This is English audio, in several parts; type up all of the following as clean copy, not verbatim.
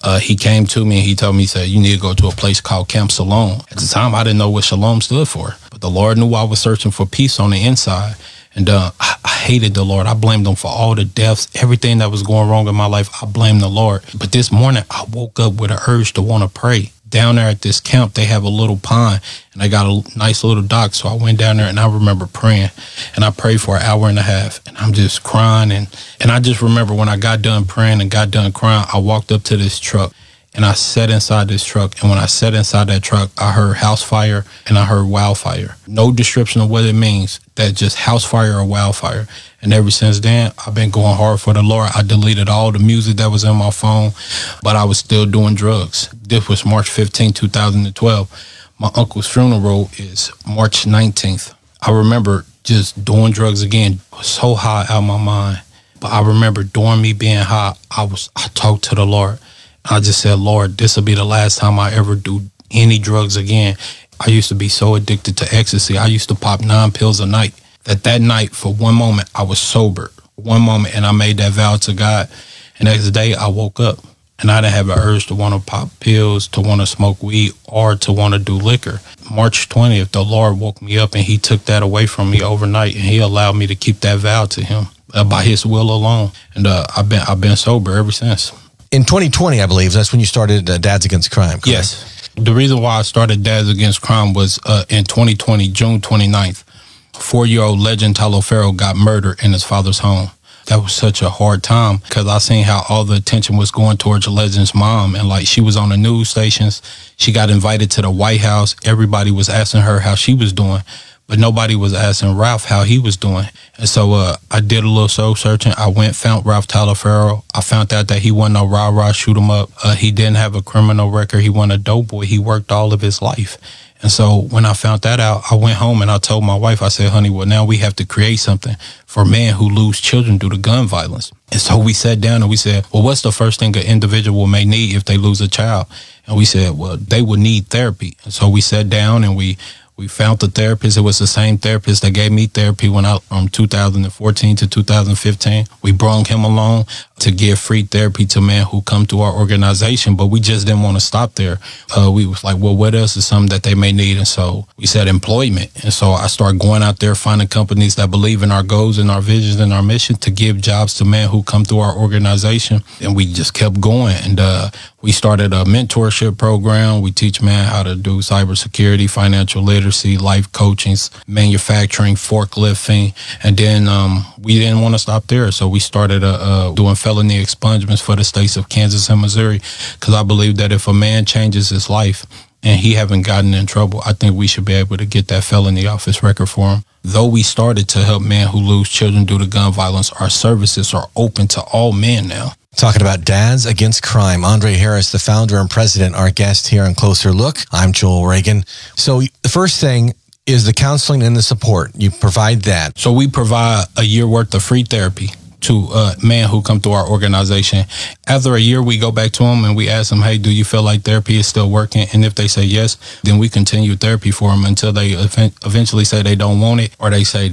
he came to me and he told me, he said, you need to go to a place called Camp Shalom. At the time, I didn't know what Shalom stood for, but the Lord knew I was searching for peace on the inside. And I hated the Lord. I blamed him for all the deaths, everything that was going wrong in my life. I blamed the Lord. But this morning, I woke up with an urge to want to pray. Down there at this camp, they have a little pond, and they got a nice little dock. So I went down there, and I remember praying, and I prayed for an hour and a half, and I'm just crying. And I just remember when I got done praying and got done crying, I walked up to this truck, and I sat inside this truck. And when I sat inside that truck, I heard house fire and I heard wildfire. No description of what it means. That just house fire or wildfire. And ever since then, I've been going hard for the Lord. I deleted all the music that was in my phone, but I was still doing drugs. This was March 15, 2012. My uncle's funeral is March 19th. I remember just doing drugs again. I was so high out of my mind. But I remember during me being high, I talked to the Lord. I just said, Lord, this will be the last time I ever do any drugs again. I used to be so addicted to ecstasy. I used to pop 9 pills a night. That night, for one moment, I was sober. One moment, and I made that vow to God. And next day, I woke up, and I didn't have an urge to want to pop pills, to want to smoke weed, or to want to do liquor. March 20th, the Lord woke me up, and he took that away from me overnight, and he allowed me to keep that vow to him by his will alone. And I've been sober ever since. In 2020, I believe, that's when you started Dads Against Crime, correct? Yes. The reason why I started Dads Against Crime was in 2020, June 29th, 4-year-old Legend Taliaferro got murdered in his father's home. That was such a hard time because I seen how all the attention was going towards Legend's mom. And like she was on the news stations. She got invited to the White House. Everybody was asking her how she was doing. But nobody was asking Ralph how he was doing. And so I did a little soul searching. I found Ralph Taliaferro. I found out that he wasn't no rah-rah shoot him up. He didn't have a criminal record. He wasn't a dope boy. He worked all of his life. And so when I found that out, I went home and I told my wife, I said, honey, well, now we have to create something for men who lose children due to gun violence. And so we sat down and we said, well, what's the first thing an individual may need if they lose a child? And we said, well, they would need therapy. And so we sat down and we found the therapist. It was the same therapist that gave me therapy from 2014 to 2015. We brought him along to give free therapy to men who come to our organization, but we just didn't want to stop there. We was like, well, what else is something that they may need? And so we said employment. And so I started going out there, finding companies that believe in our goals and our visions and our mission to give jobs to men who come through our organization. And we just kept going. And we started a mentorship program. We teach men how to do cybersecurity, financial literacy, life coaching, manufacturing, forklifting. And then we didn't want to stop there. So we started doing felony expungements for the states of Kansas and Missouri, because I believe that if a man changes his life and he haven't gotten in trouble, I think we should be able to get that felony off his record for him. Though we started to help men who lose children due to gun violence, our services are open to all men now. Talking about Dads Against Crime, Andre Harris, the founder and president, our guest here on Closer Look. I'm Joel Reagan. So the first thing is the counseling and the support. You provide that. So we provide a year worth of free therapy to men who come through our organization. After a year, we go back to them and we ask them, hey, do you feel like therapy is still working? And if they say yes, then we continue therapy for them until they eventually say they don't want it, or they say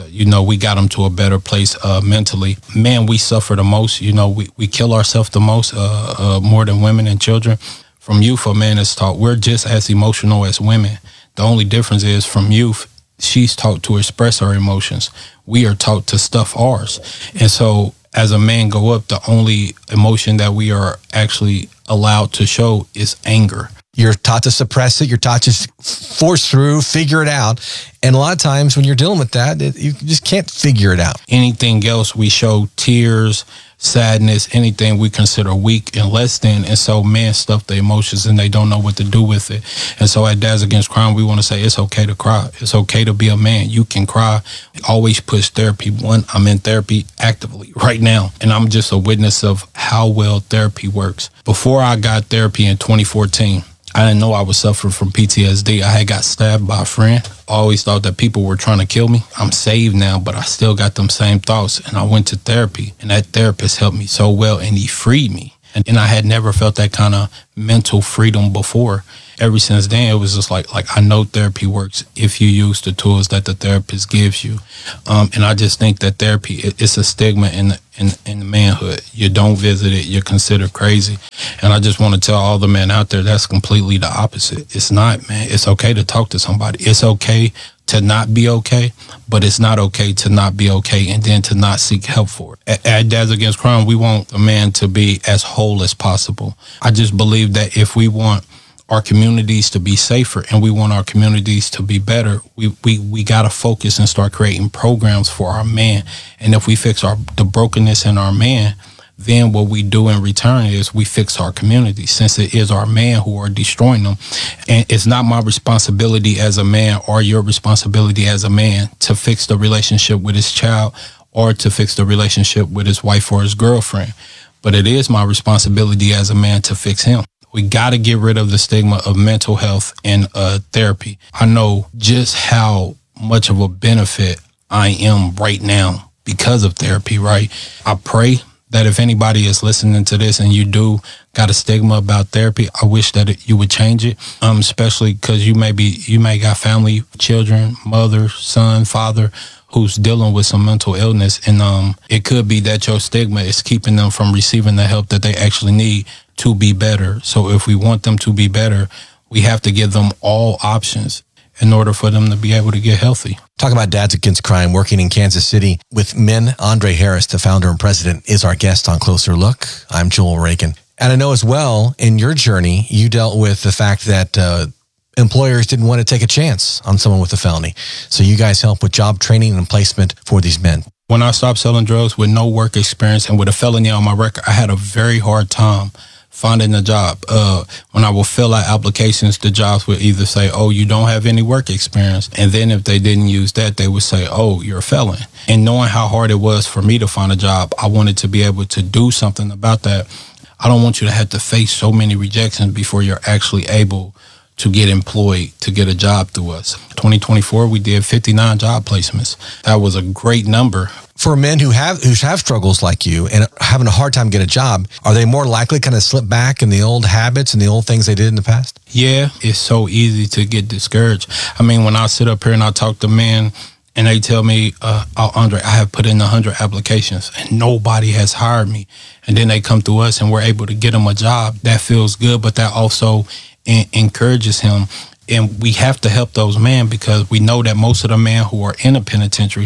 we got them to a better place mentally. Men, we suffer the most. We kill ourselves the most, more than women and children. From youth, a man is taught we're just as emotional as women. The only difference is from youth, she's taught to express her emotions. We are taught to stuff ours. And so as a man go up, the only emotion that we are actually allowed to show is anger. You're taught to suppress it. You're taught to force through, figure it out. And a lot of times when you're dealing with that, you just can't figure it out. Anything else, we show tears, sadness, anything we consider weak and less than. And so men stuff their emotions and they don't know what to do with it. And so at Dads Against Crime, we want to say it's okay to cry. It's okay to be a man. You can cry. Always push therapy. One, I'm in therapy actively right now. And I'm just a witness of how well therapy works. Before I got therapy in 2014, I didn't know I was suffering from PTSD. I had got stabbed by a friend. I always thought that people were trying to kill me. I'm saved now, but I still got them same thoughts. And I went to therapy, and that therapist helped me so well, and he freed me. And I had never felt that kind of mental freedom before. ever since then, it was just like I know therapy works if you use the tools that the therapist gives you. And I just think that therapy, it's a stigma in the manhood. You don't visit it, you're considered crazy. And I just want to tell all the men out there, that's completely the opposite. It's not, man. It's okay to talk to somebody. It's okay to not be okay, but it's not okay to not be okay and then to not seek help for it. At Dads Against Crime, we want a man to be as whole as possible. I just believe that if we want our communities to be safer and we want our communities to be better, we got to focus and start creating programs for our man. And if we fix the brokenness in our man, then what we do in return is we fix our community, since it is our man who are destroying them. And it's not my responsibility as a man or your responsibility as a man to fix the relationship with his child or to fix the relationship with his wife or his girlfriend. But it is my responsibility as a man to fix him. We got to get rid of the stigma of mental health and therapy. I know just how much of a benefit I am right now because of therapy, right? I pray that if anybody is listening to this and you do got a stigma about therapy, I wish that you would change it, especially because you may got family, children, mother, son, father, who's dealing with some mental illness. And it could be that your stigma is keeping them from receiving the help that they actually need to be better. So if we want them to be better, we have to give them all options in order for them to be able to get healthy. Talk about Dads Against Crime, working in Kansas City with men. Andre Harris, the founder and president, is our guest on Closer Look. I'm Joel Reagan. And I know as well, in your journey, you dealt with the fact that employers didn't want to take a chance on someone with a felony. So you guys help with job training and placement for these men. When I stopped selling drugs with no work experience and with a felony on my record, I had a very hard time finding a job. When I will fill out applications, the jobs would either say, oh, you don't have any work experience. And then if they didn't use that, they would say, oh, you're a felon. And knowing how hard it was for me to find a job, I wanted to be able to do something about that. I don't want you to have to face so many rejections before you're actually able to get employed, to get a job through us. 2024, we did 59 job placements. That was a great number. For men who have struggles like you and having a hard time getting a job, are they more likely kind of slip back in the old habits and the old things they did in the past? Yeah, it's so easy to get discouraged. I mean, when I sit up here and I talk to men and they tell me, Andre, I have put in 100 applications and nobody has hired me. And then they come through us and we're able to get them a job. That feels good, but that also encourages him. And we have to help those men because we know that most of the men who are in a penitentiary,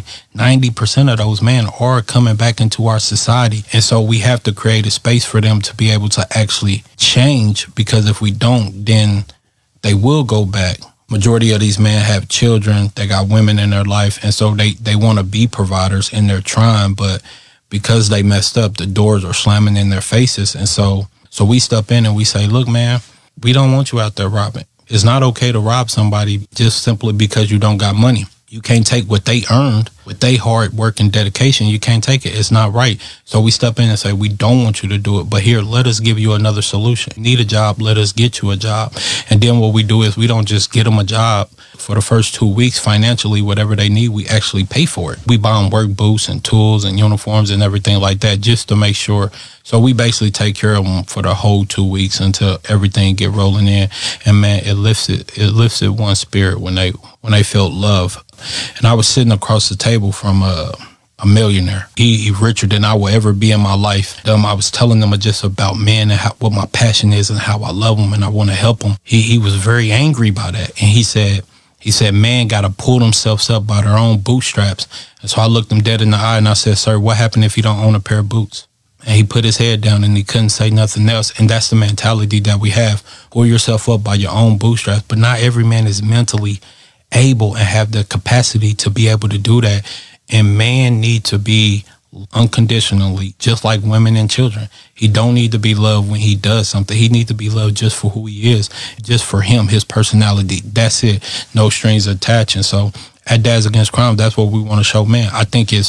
90% of those men are coming back into our society. And so we have to create a space for them to be able to actually change, because if we don't, then they will go back. Majority of these men have children, they got women in their life, and so they want to be providers and they're trying, but because they messed up, the doors are slamming in their faces. And so we step in and we say, look, man, we don't want you out there robbing. It's not okay to rob somebody just simply because you don't got money. You can't take what they earned with their hard work and dedication. You can't take it. It's not right. So we step in and say, we don't want you to do it, but here, let us give you another solution. You need a job, let us get you a job. And then what we do is we don't just get them a job for the first 2 weeks financially, whatever they need, we actually pay for it. We buy them work boots and tools and uniforms and everything like that just to make sure. So we basically take care of them for the whole 2 weeks until everything get rolling in. And man, it lifted one spirit when they felt love. And I was sitting across the table from a millionaire. He richer than I will ever be in my life. I was telling them just about men and what my passion is and how I love them and I want to help them. He was very angry by that. And he said, man got to pull themselves up by their own bootstraps. And so I looked him dead in the eye and I said, sir, what happened if you don't own a pair of boots? And he put his head down and he couldn't say nothing else. And that's the mentality that we have. Pull yourself up by your own bootstraps. But not every man is mentally able and have the capacity to be able to do that. And man need to be unconditionally, just like women and children. He don't need to be loved when he does something. He need to be loved just for who he is, just for him, his personality. That's it. No strings attached. And so at Dads Against Crime, that's what we want to show men. I think it's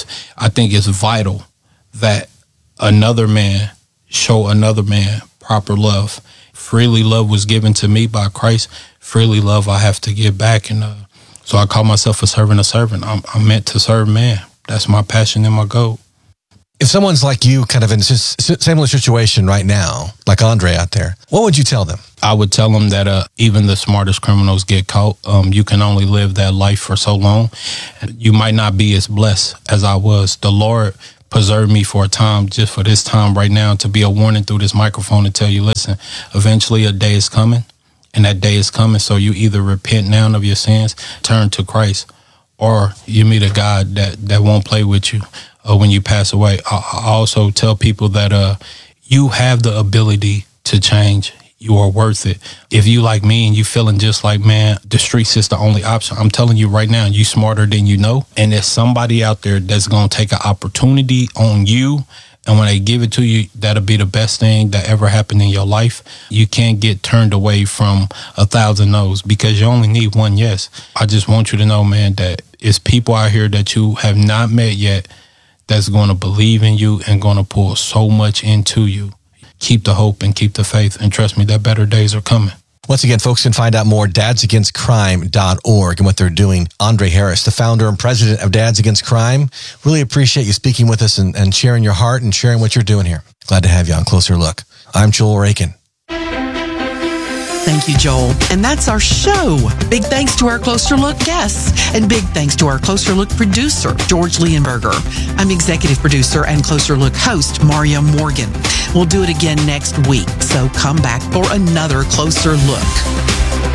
vital that another man show another man proper love. Freely love was given to me by Christ. Freely love I have to give back. And so I call myself a servant. I'm meant to serve man. That's my passion and my goal. If someone's like you, kind of in a similar situation right now, like Andre out there, what would you tell them? I would tell them that even the smartest criminals get caught. You can only live that life for so long. You might not be as blessed as I was. The Lord preserved me for a time, just for this time right now, to be a warning through this microphone to tell you, listen, eventually a day is coming, and that day is coming. So you either repent now of your sins, turn to Christ, or you meet a God that won't play with you when you pass away. I also tell people that you have the ability to change. You are worth it. If you like me and you feeling just like, man, the streets is the only option, I'm telling you right now, you smarter than you know. And there's somebody out there that's going to take an opportunity on you. And when they give it to you, that'll be the best thing that ever happened in your life. You can't get turned away from 1,000 no's because you only need one yes. I just want you to know, man, that it's people out here that you have not met yet that's going to believe in you and going to pour so much into you. Keep the hope and keep the faith. And trust me, that better days are coming. Once again, folks can find out more at dadsagainstcrime.org and what they're doing. Andre Harris, the founder and president of Dads Against Crime. Really appreciate you speaking with us and sharing your heart and sharing what you're doing here. Glad to have you on Closer Look. I'm Joel Rakin. Thank you, Joel. And that's our show. Big thanks to our Closer Look guests, and big thanks to our Closer Look producer, George Leonberger. I'm executive producer and Closer Look host, Maria Morgan. We'll do it again next week, so come back for another Closer Look.